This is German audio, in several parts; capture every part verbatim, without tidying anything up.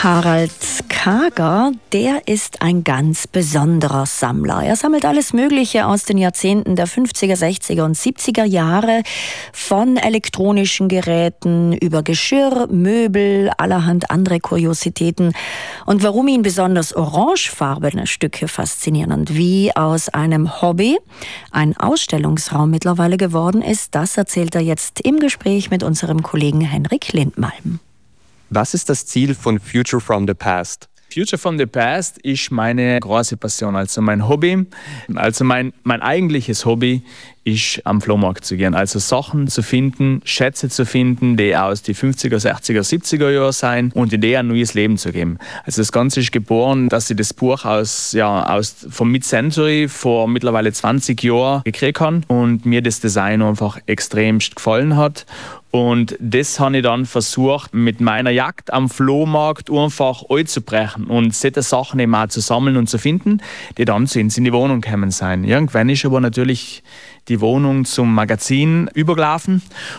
Harald Kager, der ist ein ganz besonderer Sammler. Er sammelt alles Mögliche aus den Jahrzehnten der fünfziger, sechziger und siebziger Jahre, von elektronischen Geräten über Geschirr, Möbel, allerhand andere Kuriositäten. Und warum ihn besonders orangefarbene Stücke faszinieren und wie aus einem Hobby ein Ausstellungsraum mittlerweile geworden ist, das erzählt er jetzt im Gespräch mit unserem Kollegen Henrik Lindmalm. Was ist das Ziel von Future from the Past? Future from the Past ist meine große Passion, also mein Hobby. Also mein, mein eigentliches Hobby ist, am Flohmarkt zu gehen. Also Sachen zu finden, Schätze zu finden, die aus den fünfziger, sechziger, siebziger Jahren sein und in denen ein neues Leben zu geben. Also das Ganze ist geboren, dass ich das Buch aus, ja, aus, vom Mid-Century vor mittlerweile zwanzig Jahren gekriegt habe und mir das Design einfach extremst gefallen hat. Und das habe ich dann versucht, mit meiner Jagd am Flohmarkt einfach einzubrechen und solche Sachen eben auch zu sammeln und zu finden, die dann zu uns in die Wohnung gekommen sind. Irgendwann ist aber natürlich die Wohnung zum Magazin übergelaufen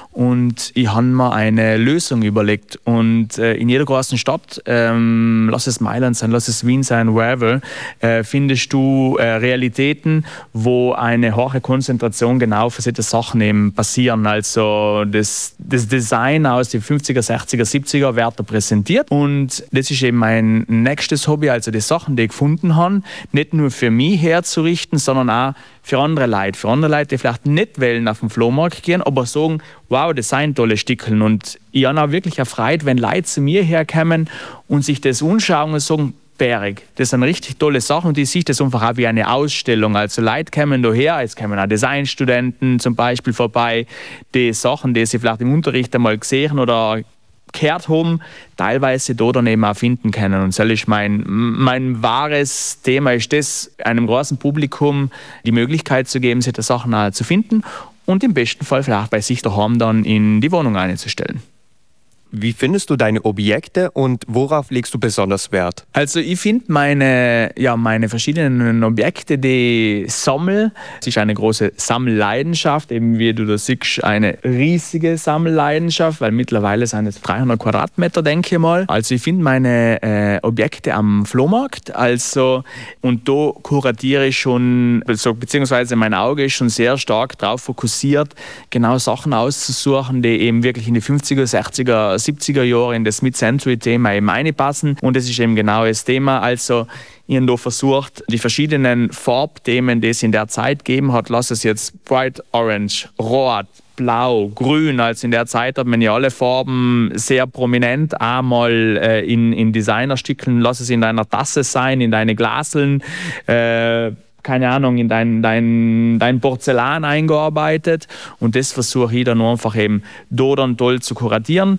und ich habe mir eine Lösung überlegt. Und äh, in jeder großen Stadt, ähm, lass es Mailand sein, lass es Wien sein, wherever, äh, findest du äh, Realitäten, wo eine hohe Konzentration genau für solche Sachen eben passieren. Also das, das Design aus den fünfziger, sechziger, siebziger wird da präsentiert. Und das ist eben mein nächstes Hobby, also die Sachen, die ich gefunden habe, nicht nur für mich herzurichten, sondern auch für andere Leute. Für andere Leute, die vielleicht nicht wollen auf den Flohmarkt gehen, aber sagen, wow, das sind tolle Stickeln. Und ich habe auch wirklich erfreut, wenn Leute zu mir herkommen und sich das anschauen und sagen, Berg, das sind richtig tolle Sachen und die sieht das einfach auch wie eine Ausstellung. Also Leute kommen daher, jetzt kommen auch Designstudenten zum Beispiel vorbei, die Sachen, die sie vielleicht im Unterricht einmal gesehen oder gehört haben, teilweise da dann eben auch finden können. Und das ist mein, mein wahres Thema, ist das, einem großen Publikum die Möglichkeit zu geben, solche Sachen auch zu finden und im besten Fall vielleicht bei sich daheim dann in die Wohnung einzustellen. Wie findest du deine Objekte und worauf legst du besonders Wert? Also ich finde meine, ja, meine verschiedenen Objekte, die ich sammle, es ist eine große Sammelleidenschaft, eben wie du da siehst, eine riesige Sammelleidenschaft, weil mittlerweile sind es dreihundert Quadratmeter, denke ich mal. Also ich finde meine äh, Objekte am Flohmarkt, also und da kuratiere ich schon, also, beziehungsweise mein Auge ist schon sehr stark darauf fokussiert, genau Sachen auszusuchen, die eben wirklich in die fünfziger, sechziger, siebziger Jahre in das Mid-Century-Thema eben reinpassen. Und das ist eben genau das Thema. Also ich habe da versucht, die verschiedenen Farbthemen, die es in der Zeit gegeben hat, lass es jetzt Bright Orange, Rot, Blau, Grün, also in der Zeit hat man ja alle Farben sehr prominent einmal äh, in, in Designerstückeln, lass es in deiner Tasse sein, in deine Glaseln, äh, keine Ahnung, in dein, dein, dein Porzellan eingearbeitet und das versuche ich dann einfach eben da dann toll zu kuratieren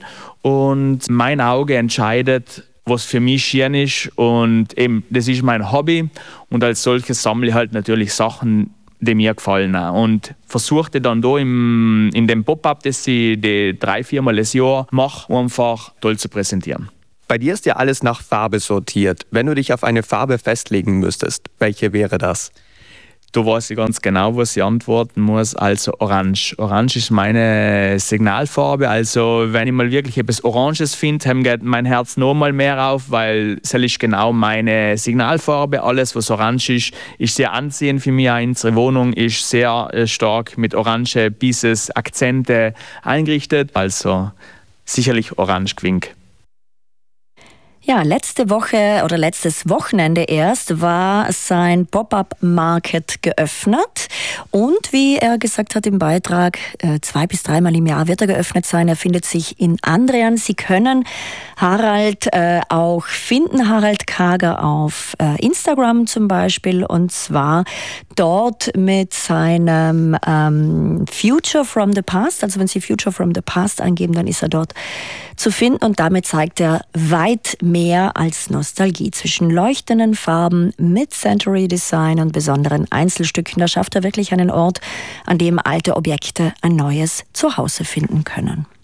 und mein Auge entscheidet, was für mich schön ist und eben, das ist mein Hobby und als solches sammle ich halt natürlich Sachen, die mir gefallen auch. Und versuche dann da im, in dem Pop-up, das ich die drei, viermal das Jahr mache, einfach toll zu präsentieren. Bei dir ist ja alles nach Farbe sortiert. Wenn du dich auf eine Farbe festlegen müsstest, welche wäre das? Da weiß ich ganz genau, was ich antworten muss. Also Orange. Orange ist meine Signalfarbe. Also wenn ich mal wirklich etwas Oranges finde, geht mein Herz noch mal mehr auf, weil das ist genau meine Signalfarbe. Alles, was orange ist, ist sehr anziehend für mich. Unsere Wohnung ist sehr stark mit orange Pieces, Akzente eingerichtet. Also sicherlich orange gewinnt. Ja, letzte Woche oder letztes Wochenende erst war sein Pop-up-Market geöffnet und wie er gesagt hat im Beitrag, zwei bis dreimal im Jahr wird er geöffnet sein. Er findet sich in Andrian. Sie können Harald äh, auch finden, Harald Kager auf äh, Instagram zum Beispiel und zwar dort mit seinem ähm, Future from the Past. Also wenn Sie Future from the Past eingeben, dann ist er dort zu finden und damit zeigt er weit mehr als Nostalgie. Zwischen leuchtenden Farben, Mid-Century-Design und besonderen Einzelstücken, da schafft er wirklich einen Ort, an dem alte Objekte ein neues Zuhause finden können.